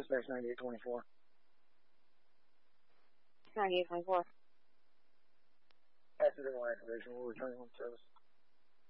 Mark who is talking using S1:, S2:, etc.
S1: dispatch 9824.
S2: 9824.
S1: Accident activation. We'll return home service.